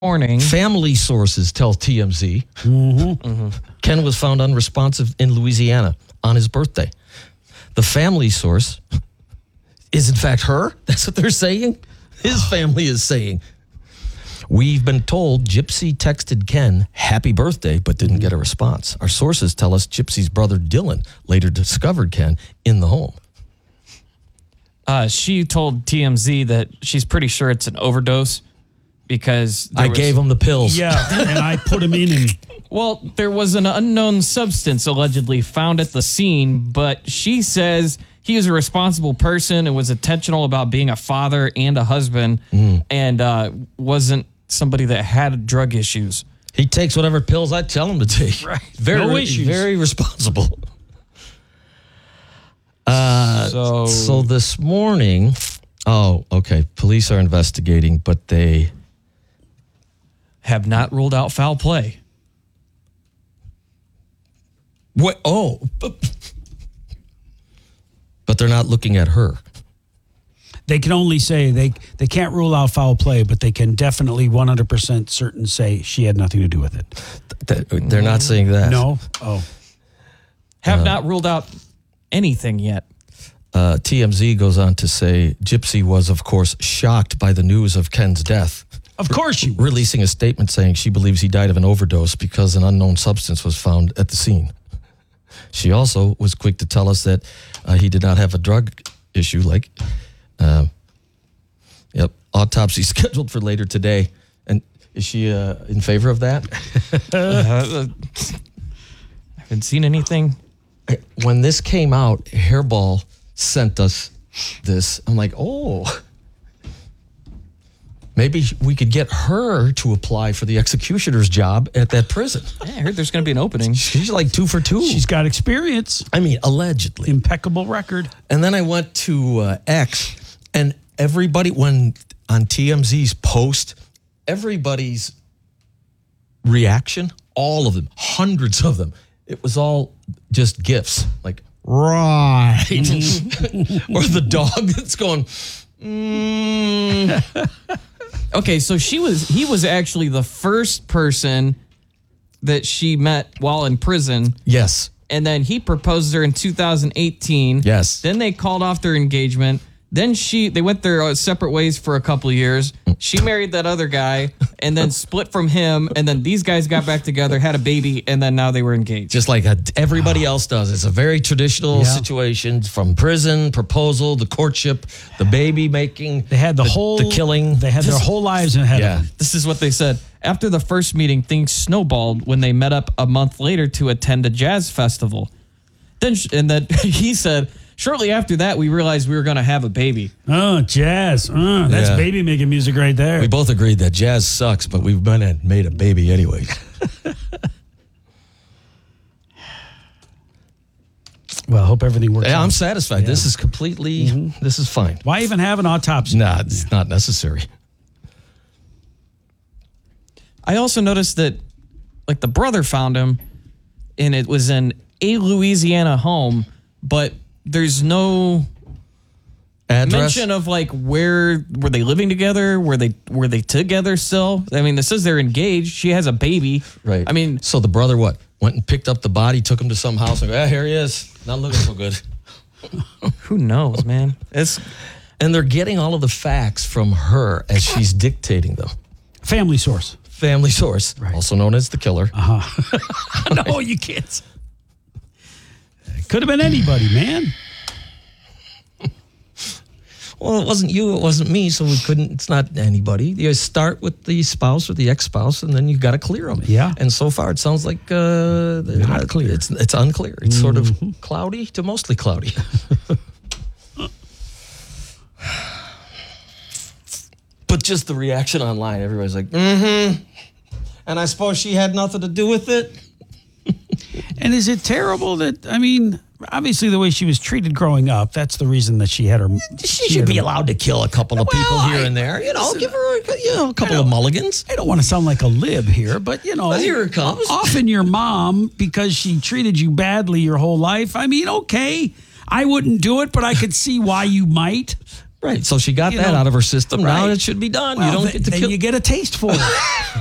morning. Family sources tell TMZ Ken was found unresponsive in Louisiana on his birthday. The family source is, in fact, her. That's what they're saying. His family is saying. We've been told Gypsy texted Ken happy birthday, but didn't get a response. Our sources tell us Gypsy's brother Dylan later discovered Ken in the home. She told TMZ that she's pretty sure it's an overdose because I gave him the pills. Yeah, and I put him in. Well, there was an unknown substance allegedly found at the scene, but she says he was a responsible person and was intentional about being a father and a husband and wasn't somebody that had drug issues. He takes whatever pills I tell him to take. Right. No issues. Very responsible. So this morning, police are investigating, but they have not ruled out foul play. What? Oh, but they're not looking at her. They can only say they can't rule out foul play, but they can definitely 100% certain say she had nothing to do with it. They're not saying that. No. Oh. Have not ruled out anything yet. TMZ goes on to say Gypsy was, of course, shocked by the news of Ken's death. Of course she was. Releasing a statement saying she believes he died of an overdose because an unknown substance was found at the scene. She also was quick to tell us that he did not have a drug issue. Autopsy scheduled for later today. And is she in favor of that? I haven't seen anything. When this came out, Hairball sent us this. I'm like, maybe we could get her to apply for the executioner's job at that prison. Yeah, I heard there's going to be an opening. She's like 2 for 2. She's got experience. I mean, allegedly. Impeccable record. And then I went to X, and everybody, when on TMZ's post, everybody's reaction, all of them, hundreds of them, it was all just GIFs, like, right. Or the dog that's going, Okay, so he was actually the first person that she met while in prison. Yes. And then he proposed her in 2018. Yes. Then they called off their engagement. Then they went their separate ways for a couple of years. She married that other guy and then split from him. And then these guys got back together, had a baby, and then now they were engaged. Just like everybody else does. It's a very traditional situation from prison, proposal, the courtship, the baby making. They had the killing. They had their whole lives ahead of them. This is what they said. After the first meeting, things snowballed when they met up a month later to attend a jazz festival. Then he said, shortly after that, we realized we were going to have a baby. Oh, jazz. That's baby making music right there. We both agreed that jazz sucks, but we've been and made a baby anyway. Well, I hope everything works out. I'm satisfied. Yeah. This is completely, this is fine. Why even have an autopsy? Nah, it's not necessary. I also noticed that, the brother found him, and it was in a Louisiana home, but there's no address? Mention of where were they living together? Were they together still? I mean, this says they're engaged. She has a baby. Right. I mean, so the brother went and picked up the body, took him to some house, and here he is. Not looking so good. Who knows, man? And they're getting all of the facts from her as she's dictating them. Family source, right. Also known as the killer. No, you can't. Could have been anybody, man. Well, it wasn't you, it wasn't me, so we couldn't. It's not anybody. You start with the spouse or the ex-spouse, and then you got to clear them. Yeah. And so far, it sounds like not clear. It's unclear. It's sort of cloudy to mostly cloudy. But just the reaction online, everybody's like, and I suppose she had nothing to do with it. And is it terrible that, obviously the way she was treated growing up, that's the reason that she had her... She should be allowed to kill a couple of people here and there. Give her a couple of mulligans. I don't want to sound like a lib here, but, here it comes. Often your mom, because she treated you badly your whole life, okay, I wouldn't do it, but I could see why you might. Right. So she got You that know, out of her system. Now right. it should be done. Well, you don't get to then kill. you get a taste for it.